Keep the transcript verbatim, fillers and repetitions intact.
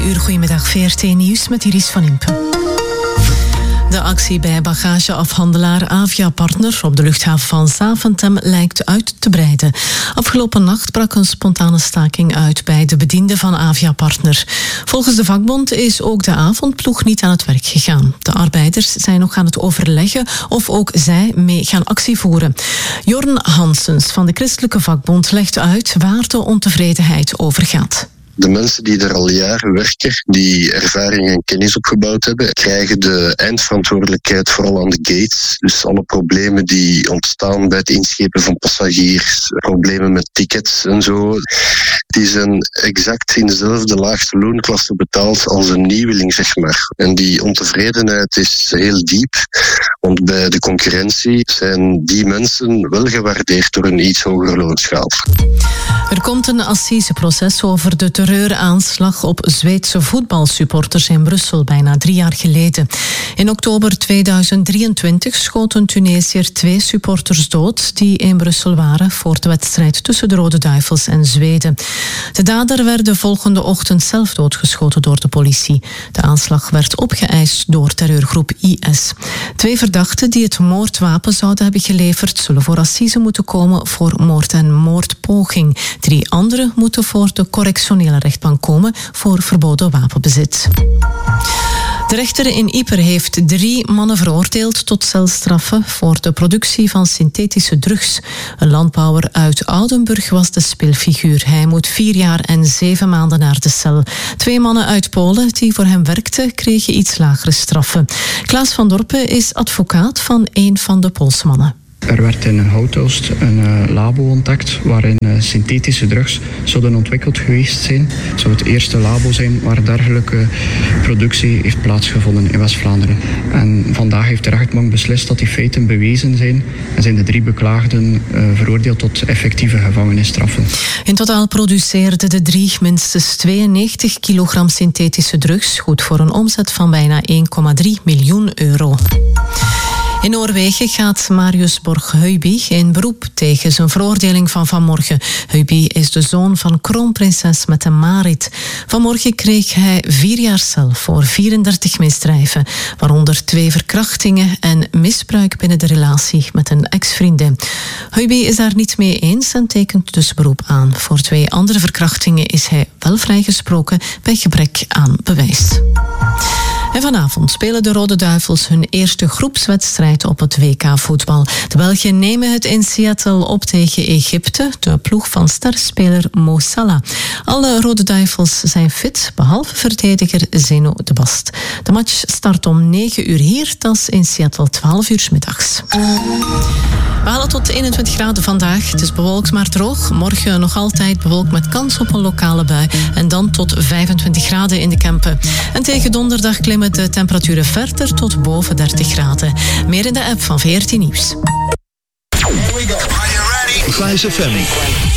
uur. Goedemiddag, V R T Nieuws met Iris van Impen. De actie bij bagageafhandelaar Avia Partner op de luchthaven van Zaventem lijkt uit te breiden. Afgelopen nacht brak een spontane staking uit bij de bedienden van Avia Partner. Volgens de vakbond is ook de avondploeg niet aan het werk gegaan. De arbeiders zijn nog aan het overleggen of ook zij mee gaan actie voeren. Jorn Hansens van de Christelijke Vakbond legt uit waar de ontevredenheid over gaat. De mensen die er al jaren werken, die ervaring en kennis opgebouwd hebben, krijgen de eindverantwoordelijkheid vooral aan de gates. Dus alle problemen die ontstaan bij het inschepen van passagiers, problemen met tickets en zo, die zijn exact in dezelfde laagste loonklasse betaald als een nieuweling, zeg maar. En die ontevredenheid is heel diep, want bij de concurrentie zijn die mensen wel gewaardeerd door een iets hogere loonschaal. Er komt een assiseproces over de terreuraanslag op Zweedse voetbalsupporters in Brussel bijna drie jaar geleden. In oktober tweeduizend drieëntwintig schoot een Tunesiër twee supporters dood die in Brussel waren voor de wedstrijd tussen de Rode Duivels en Zweden. De dader werd de volgende ochtend zelf doodgeschoten door de politie. De aanslag werd opgeëist door terreurgroep I S. Twee verdachten die het moordwapen zouden hebben geleverd zullen voor assise moeten komen voor moord en moordpoging. Drie anderen moeten voor de correctionele rechtbank komen voor verboden wapenbezit. De rechter in Ieper heeft drie mannen veroordeeld tot celstraffen voor de productie van synthetische drugs. Een landbouwer uit Oudenburg was de speelfiguur. Hij moet vier jaar en zeven maanden naar de cel. Twee mannen uit Polen die voor hem werkten kregen iets lagere straffen. Klaas van Dorpen is advocaat van een van de Poolse mannen. Er werd in een houtoost een uh, labo ontdekt waarin uh, synthetische drugs zouden ontwikkeld geweest zijn. Het zou het eerste labo zijn waar dergelijke productie heeft plaatsgevonden in West-Vlaanderen. En vandaag heeft de rechtbank beslist dat die feiten bewezen zijn en zijn de drie beklaagden uh, veroordeeld tot effectieve gevangenisstraffen. In totaal produceerden de drie minstens tweeënnegentig kilogram synthetische drugs, goed voor een omzet van bijna één komma drie miljoen euro. In Noorwegen gaat Marius Borg-Heuby in beroep tegen zijn veroordeling van vanmorgen. Heuby is de zoon van kroonprinses Mette-Marit. Vanmorgen kreeg hij vier jaar cel voor vierendertig misdrijven, waaronder twee verkrachtingen en misbruik binnen de relatie met een ex-vriendin. Heuby is daar niet mee eens en tekent dus beroep aan. Voor twee andere verkrachtingen is hij wel vrijgesproken bij gebrek aan bewijs. En vanavond spelen de Rode Duivels hun eerste groepswedstrijd op het W K voetbal. De Belgen nemen het in Seattle op tegen Egypte, de ploeg van sterspeler Mo Salah. Alle Rode Duivels zijn fit, behalve verdediger Zeno de Bast. De match start om negen uur hier, dat is in Seattle twaalf uur 's middags. We halen tot eenentwintig graden vandaag. Het is bewolkt maar droog. Morgen nog altijd bewolkt met kans op een lokale bui. En dan tot vijfentwintig graden in de Kempen. En tegen donderdag klimmen de temperaturen verder tot boven dertig graden. Meer in de app van V R T Nieuws. Here we go. Are you ready? Vice F M.